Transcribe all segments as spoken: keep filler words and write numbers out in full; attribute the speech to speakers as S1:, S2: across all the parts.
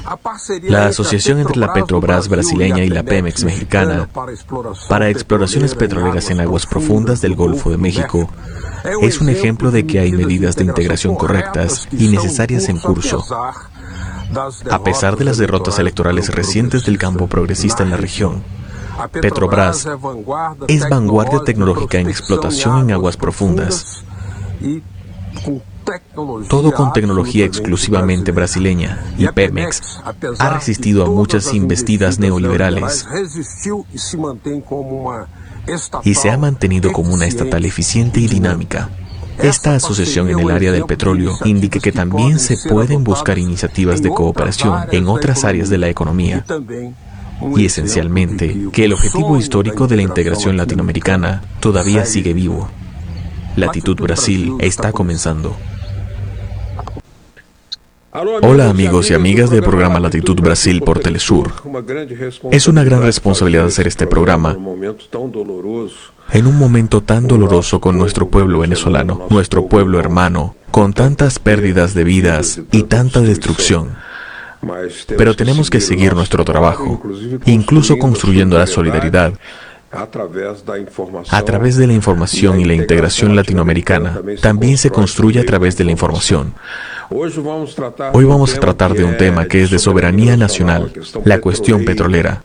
S1: La asociación entre la Petrobras brasileña y la Pemex mexicana para exploraciones petroleras en aguas profundas del Golfo de México es un ejemplo de que hay medidas de integración correctas y necesarias en curso. A pesar de las derrotas electorales recientes del campo progresista en la región, Petrobras es vanguardia tecnológica en explotación en aguas profundas, todo con tecnología exclusivamente brasileña, y Pemex ha resistido a muchas investidas neoliberales y se ha mantenido como una estatal eficiente y dinámica. Esta asociación en el área del petróleo indica que también se pueden buscar iniciativas de cooperación en otras áreas de la economía y esencialmente que el objetivo histórico de la integración latinoamericana todavía sigue vivo. Latitud Brasil está comenzando. Hola amigos y amigas del programa Latitud Brasil por Telesur. Es una gran responsabilidad hacer este programa en un momento tan doloroso con nuestro pueblo venezolano, nuestro pueblo hermano, con tantas pérdidas de vidas y tanta destrucción. Pero tenemos que seguir nuestro trabajo, incluso construyendo la solidaridad a través de la información y la integración latinoamericana. También se construye a través de la información. Hoy vamos a tratar de un tema que es de soberanía nacional, la cuestión petrolera.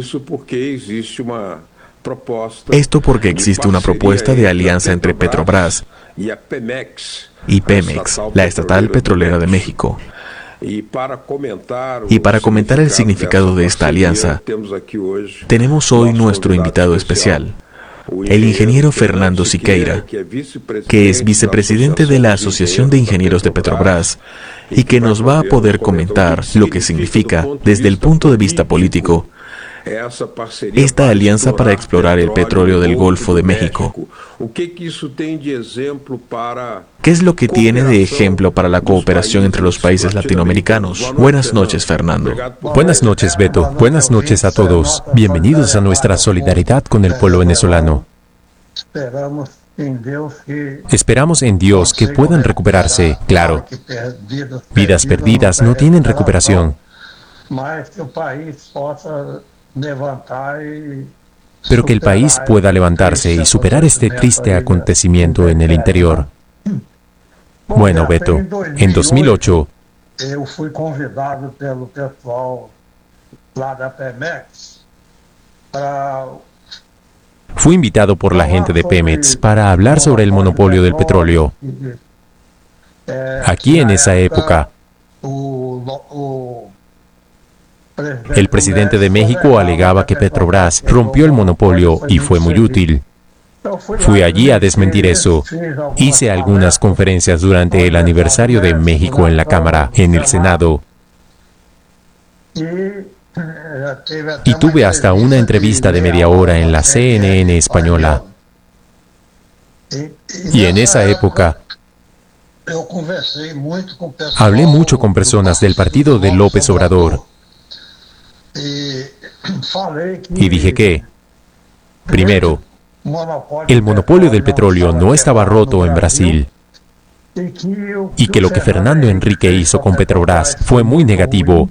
S1: Esto porque existe una propuesta de alianza entre Petrobras y Pemex, la estatal petrolera de México. Y para comentar el significado de esta alianza, tenemos hoy nuestro invitado especial, el ingeniero Fernando Siqueira, que es vicepresidente de la Asociación de Ingenieros de Petrobras y que nos va a poder comentar lo que significa, desde el punto de vista político, esta alianza para explorar el petróleo del Golfo de México. ¿Qué es lo que tiene de ejemplo para la cooperación entre los países latinoamericanos? Buenas noches, Fernando.
S2: Buenas noches, Beto. Buenas noches a todos. Bienvenidos a nuestra solidaridad con el pueblo venezolano. Esperamos en Dios que puedan recuperarse, claro. Vidas perdidas no tienen recuperación. Pero que el país pueda levantarse y superar este triste acontecimiento en el interior. Bueno, Beto, en dos mil ocho, fui invitado por la gente de Pemex para hablar sobre el monopolio del petróleo. Aquí en esa época, el presidente de México alegaba que Petrobras rompió el monopolio y fue muy útil. Fui allí a desmentir eso. Hice algunas conferencias durante el aniversario de México en la Cámara, en el Senado. Y tuve hasta una entrevista de media hora en la C N N española. Y en esa época, hablé mucho con personas del partido de López Obrador. Y dije que, primero, el monopolio del petróleo no estaba roto en Brasil y que lo que Fernando Henrique hizo con Petrobras fue muy negativo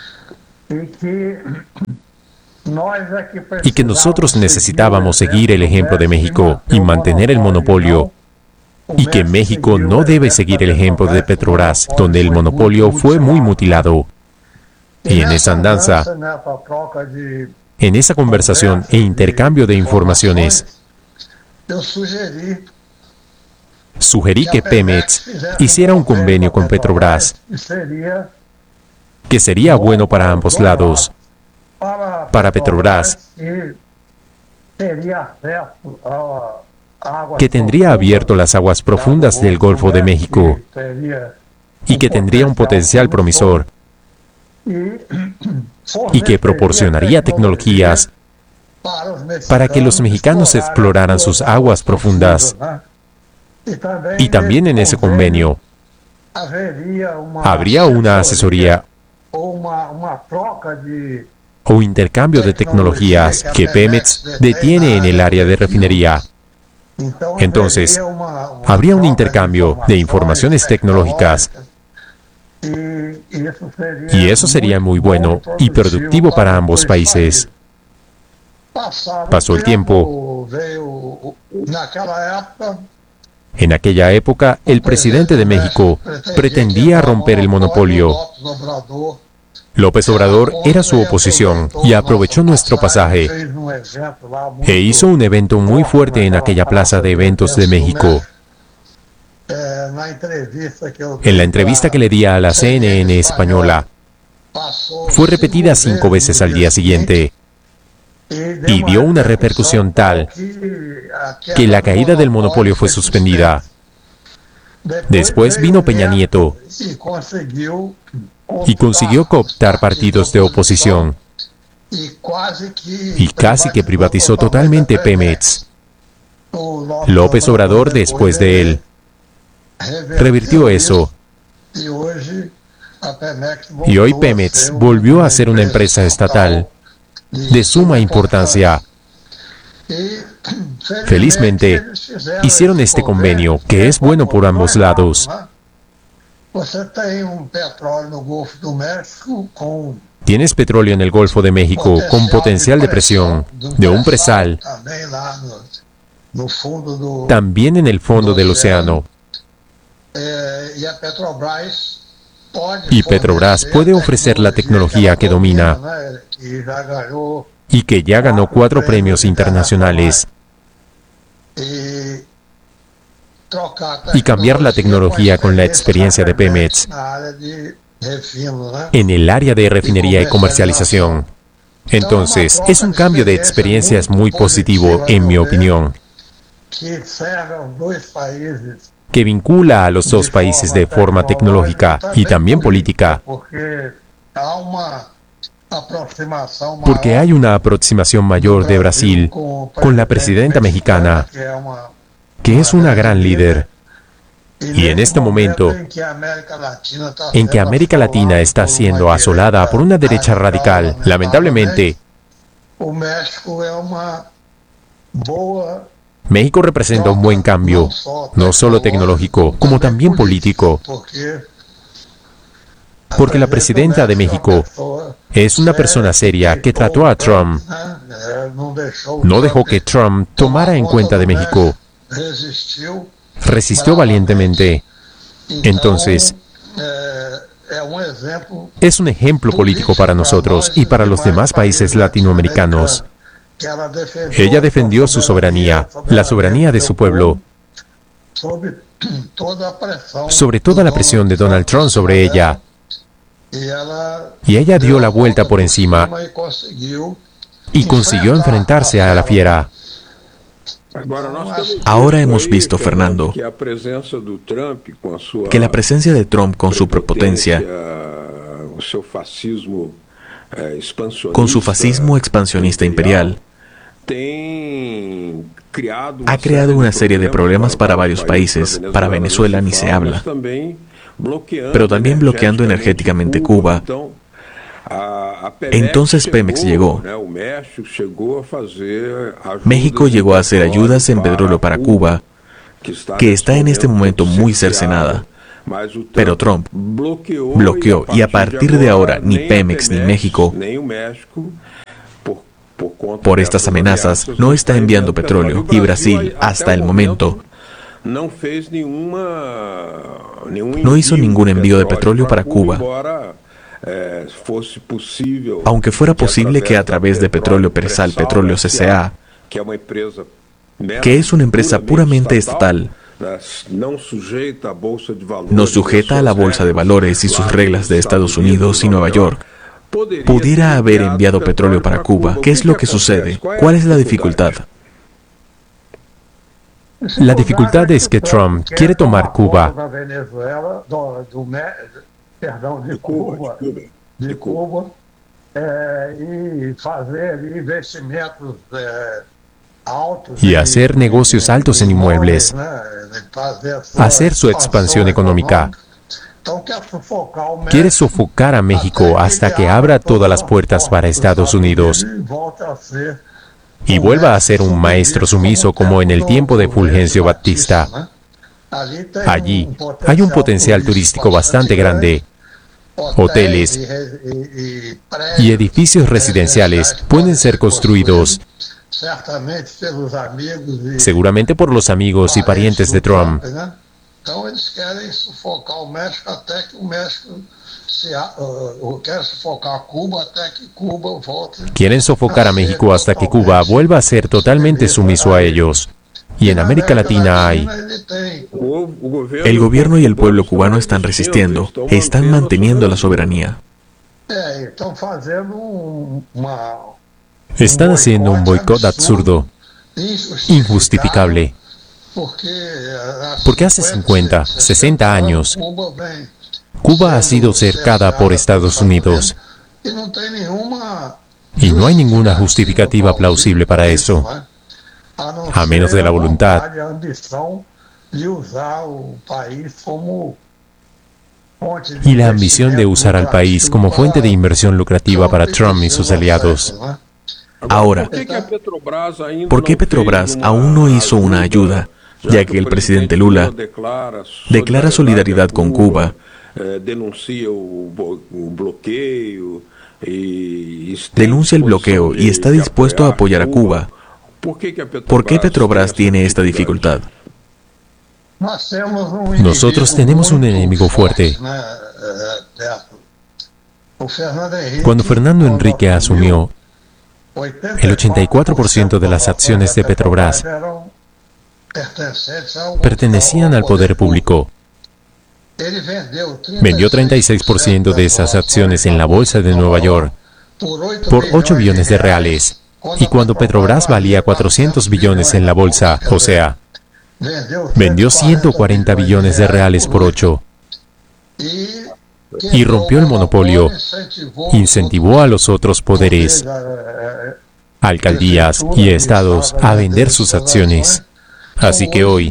S2: y que nosotros necesitábamos seguir el ejemplo de México y mantener el monopolio y que México no debe seguir el ejemplo de Petrobras, donde el monopolio fue muy mutilado. Y en esa andanza, en esa conversación e intercambio de informaciones, sugerí que Pemex hiciera un convenio con Petrobras, que sería bueno para ambos lados. Para Petrobras, que tendría abierto las aguas profundas del Golfo de México y que tendría un potencial promisor, y que proporcionaría tecnologías para que los mexicanos exploraran sus aguas profundas. Y también en ese convenio habría una asesoría o intercambio de tecnologías que Pemex detiene en el área de refinería. Entonces, habría un intercambio de informaciones tecnológicas Y eso sería muy bueno y productivo para ambos países. Pasó el tiempo. En aquella época, el presidente de México pretendía romper el monopolio. López Obrador era su oposición y aprovechó nuestro pasaje e hizo un evento muy fuerte en aquella plaza de eventos de México. En la entrevista que le di a la C N N española, fue repetida cinco veces al día siguiente y dio una repercusión tal que la caída del monopolio fue suspendida. Después vino Peña Nieto y consiguió cooptar partidos de oposición y casi que privatizó totalmente Pemex. López Obrador, después de él, revirtió eso. Y hoy Pemex volvió a ser una empresa estatal de suma importancia. Felizmente, hicieron este convenio, que es bueno por ambos lados. Tienes petróleo en el Golfo de México con potencial de presión de un presal, también en el fondo del océano. Y Petrobras puede ofrecer la tecnología que domina y que ya ganó cuatro premios internacionales. Y cambiar la tecnología con la experiencia de Pemex en el área de refinería y comercialización. Entonces, es un cambio de experiencias muy positivo, en mi opinión, que vincula a los dos países de forma tecnológica y también política, porque hay una aproximación mayor de Brasil con la presidenta mexicana, que es una gran líder. Y en este momento, en que América Latina está siendo asolada por una derecha radical, lamentablemente, México representa un buen cambio, no solo tecnológico, como también político. Porque la presidenta de México es una persona seria que trató a Trump. No dejó que Trump tomara en cuenta de México. Resistió valientemente. Entonces, es un ejemplo político para nosotros y para los demás países latinoamericanos. Ella defendió su soberanía, la soberanía de su pueblo, sobre toda la presión de Donald Trump sobre ella. Y ella dio la vuelta por encima y consiguió enfrentarse a la fiera.
S1: Ahora hemos visto, Fernando, que la presencia de Trump con su prepotencia, con su fascismo expansionista imperial, ha creado una serie de problemas para varios países. Para Venezuela ni se habla, pero también bloqueando energéticamente Cuba. Entonces Pemex llegó. México llegó a hacer ayudas en petróleo para Cuba, que está en este momento muy cercenada. Pero Trump bloqueó, y a partir de ahora ni Pemex ni México, por estas amenazas, no está enviando petróleo. Y Brasil, hasta el momento, no hizo ningún envío de petróleo para Cuba. Aunque fuera posible que a través de Petróleo Persal, Petróleo C C A, que es una empresa puramente estatal, no sujeta a la Bolsa de Valores y sus reglas de Estados Unidos y Nueva York, pudiera haber enviado petróleo para Cuba. ¿Qué es lo que sucede? ¿Cuál es la dificultad?
S2: La dificultad es que Trump quiere tomar Cuba.
S3: de Cuba e fazer investimentos altos
S2: y hacer negocios altos en inmuebles, hacer su expansión económica. Quiere sofocar a México hasta que abra todas las puertas para Estados Unidos y vuelva a ser un maestro sumiso como en el tiempo de Fulgencio Batista. Allí hay un potencial turístico bastante grande hoteles y edificios residenciales pueden ser construidos seguramente por los amigos y parientes de Trump. Quieren sofocar a México hasta que Cuba vuelva a ser totalmente sumiso a ellos. Y en América Latina hay...
S1: El gobierno y el pueblo cubano están resistiendo, están manteniendo la soberanía.
S2: Están haciendo un boicot absurdo, injustificable. Porque hace cincuenta, sesenta años, Cuba ha sido cercada por Estados Unidos. Y no hay ninguna justificativa plausible para eso, a menos de la voluntad y la ambición de usar al país como fuente de inversión lucrativa para Trump y sus aliados.
S1: Ahora, ¿por qué Petrobras aún no hizo una ayuda, ya que el presidente Lula declara solidaridad con Cuba, denuncia el bloqueo y está dispuesto a apoyar a Cuba? ¿Por qué Petrobras tiene esta dificultad?
S2: Nosotros tenemos un enemigo fuerte. Cuando Fernando Henrique asumió, el ochenta y cuatro por ciento de las acciones de Petrobras pertenecían al poder público. Vendió treinta y seis por ciento de esas acciones en la bolsa de Nueva York por ocho billones de reales. Y cuando Petrobras valía cuatrocientos billones en la bolsa, o sea, vendió ciento cuarenta billones de reales por ocho. Y rompió el monopolio, incentivó a los otros poderes, alcaldías y estados a vender sus acciones. Así que hoy,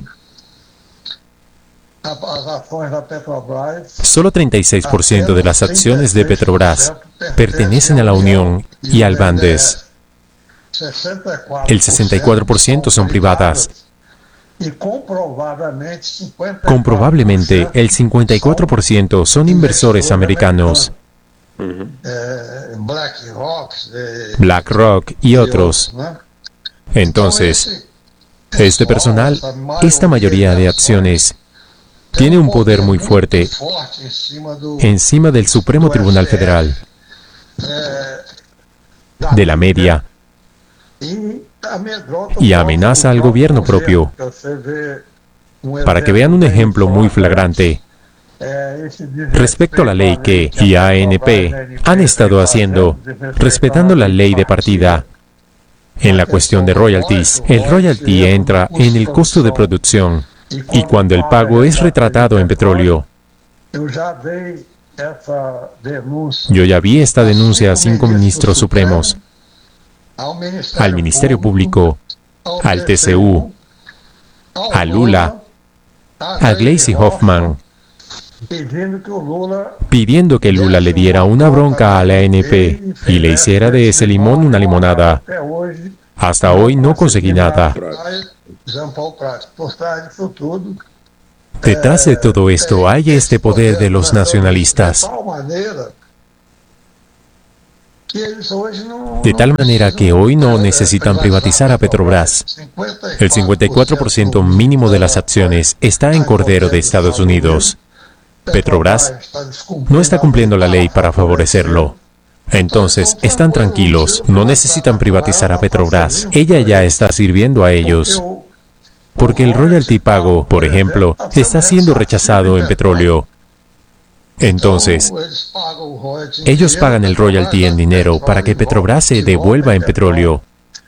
S2: solo treinta y seis por ciento de las acciones de Petrobras pertenecen a la Unión y al Bandes. El sesenta y cuatro por ciento son privadas. Comprobablemente, el cincuenta y cuatro por ciento son inversores americanos, BlackRock y otros. Entonces, este personal, esta mayoría de acciones, tiene un poder muy fuerte encima del Supremo Tribunal Federal, de la media, y amenaza al gobierno propio. Para que vean un ejemplo muy flagrante, respecto a la ley que I A N P han estado haciendo, respetando la ley de partida, en la cuestión de royalties, el royalty entra en el costo de producción, y cuando el pago es retratado en petróleo. Yo ya vi esta denuncia a cinco ministros supremos, al Ministerio Público, al T C U, a Lula, a Gleisi Hoffmann, pidiendo que Lula le diera una bronca a la A N P y le hiciera de ese limón una limonada. Hasta hoy no conseguí nada. Detrás de todo esto hay este poder de los nacionalistas, de tal manera que hoy no necesitan privatizar a Petrobras. El cincuenta y cuatro por ciento mínimo de las acciones está en Cordero de Estados Unidos. Petrobras no está cumpliendo la ley para favorecerlo. Entonces, están tranquilos, no necesitan privatizar a Petrobras. Ella ya está sirviendo a ellos. Porque el royalty pago, por ejemplo, está siendo rechazado en petróleo. Entonces, ellos pagan el royalty en dinero para que Petrobras se devuelva en petróleo.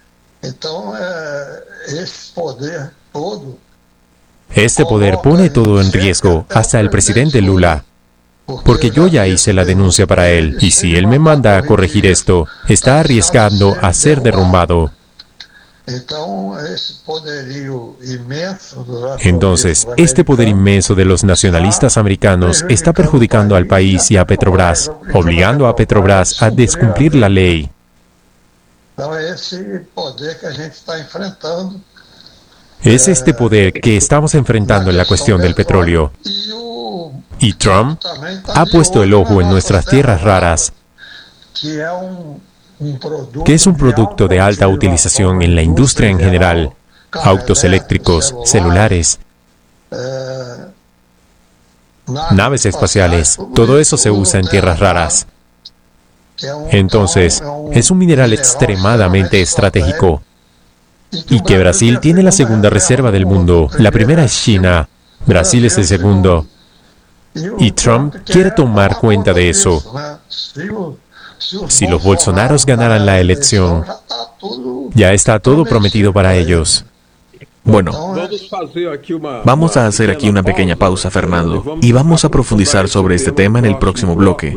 S2: Este poder pone todo en riesgo, hasta el presidente Lula. Porque yo ya hice la denuncia para él, y si él me manda a corregir esto, está arriesgando a ser derrumbado. Entonces, este poder inmenso de los nacionalistas americanos está perjudicando al país y a Petrobras, obligando a Petrobras a descumplir la ley. Es este poder que estamos enfrentando en la cuestión del petróleo. Y Trump ha puesto el ojo en nuestras tierras raras, que es un producto de alta utilización en la industria en general, autos eléctricos, celulares, naves espaciales, todo eso se usa en tierras raras. Entonces, es un mineral extremadamente estratégico. Y que Brasil tiene la segunda reserva del mundo. La primera es China, Brasil es el segundo. Y Trump quiere tomar cuenta de eso. Si los Bolsonaros ganaran la elección, ya está todo prometido para ellos.
S1: Bueno, vamos a hacer aquí una pequeña pausa, Fernando, y vamos a profundizar sobre este tema en el próximo bloque.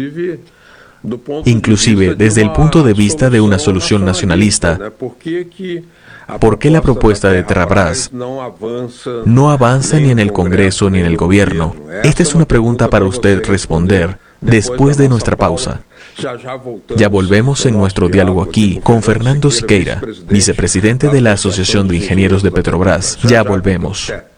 S1: Inclusive desde el punto de vista de una solución nacionalista, ¿por qué la propuesta de Terrabras no avanza ni en el Congreso ni en el gobierno? Esta es una pregunta para usted responder después de nuestra pausa. Ya volvemos en nuestro diálogo aquí con Fernando Siqueira, vicepresidente de la Asociación de Ingenieros de Petrobras. Ya volvemos.